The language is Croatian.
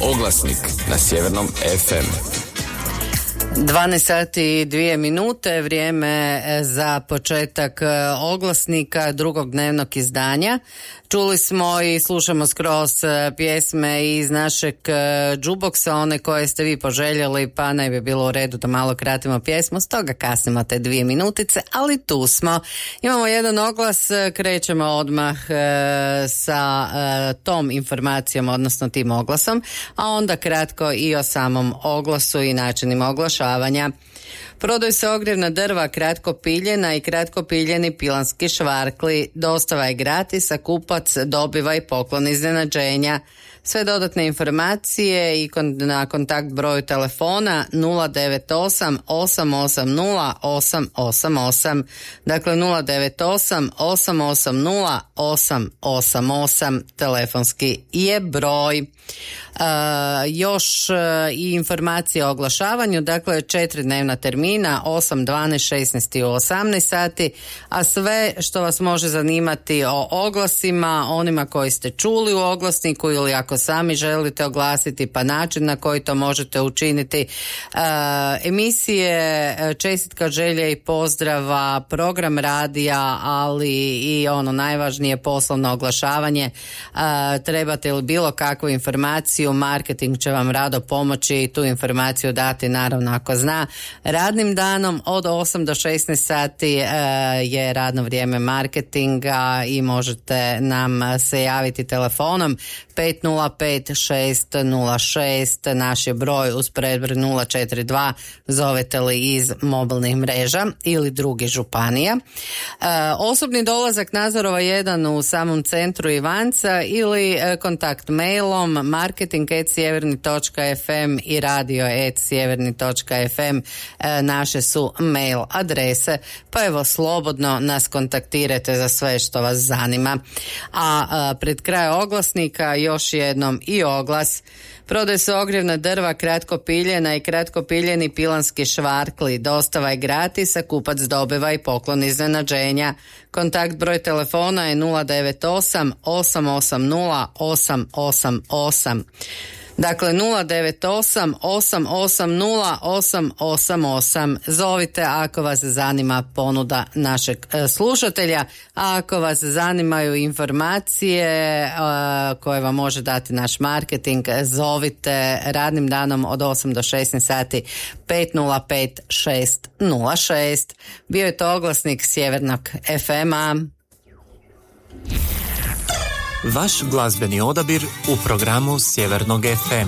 Oglasnik na Sjevernom FM. 12 sati i 2 minute, vrijeme za početak oglasnika drugog dnevnog izdanja. Čuli smo i slušamo skroz pjesme iz našeg džuboksa, one koje ste vi poželjeli, pa ne bi bilo u redu da malo kratimo pjesmu, stoga kasnimo te 2 minutice, ali tu smo. Imamo jedan oglas, krećemo odmah sa tom informacijom, odnosno tim oglasom, a onda kratko i o samom oglasu i načinima oglašavanja. Prodaju se ogrjevna drva, kratko piljena i kratko piljeni pilanski švarkli. Dostava je gratis, a kupac dobiva i poklon iznenađenja. Sve dodatne informacije i na kontakt broju telefona 098 880 888. Dakle 098 880 888 telefonski je broj. Još i informacije o oglašavanju, dakle 4 dnevna termina 8, 12, 16 i 18 sati, a sve što vas može zanimati o oglasima, onima koji ste čuli u oglasniku ili ako sami želite oglasiti, pa način na koji to možete učiniti, emisije, čestitka, želje i pozdrava, program radija, ali i ono najvažnije, poslovno oglašavanje. Trebate li bilo kakvu informaciju, marketing će vam rado pomoći i tu informaciju dati, naravno ako zna. Radnim danom od 8 do 16 sati je radno vrijeme marketinga i možete nam se javiti telefonom 505-606, naš je broj uz predbroj 042, zovete li iz mobilnih mreža ili drugih županija. Osobni dolazak Nazorova 1 u samom centru Ivanca ili kontakt mailom marketing@sjeverni.fm i radio@sjeverni.fm naše su mail adrese, pa evo slobodno nas kontaktirajte za sve što vas zanima. A pred kraj oglasnika još jednom i oglas. Prodaju se ogrjevna drva, kratko piljena i kratko piljeni pilanski švarkli. Dostava je gratis, a kupac dobiva i poklon iznenađenja. Kontakt broj telefona je 098 880 888. Dakle 098 880 888. Zovite ako vas zanima ponuda našeg slušatelja, a ako vas zanimaju informacije koje vam može dati naš marketing, zovite radnim danom od 8 do 16 sati 505 606. Bio je to oglasnik Sjevernog FM-a. Vaš glazbeni odabir u programu Sjevernog FM.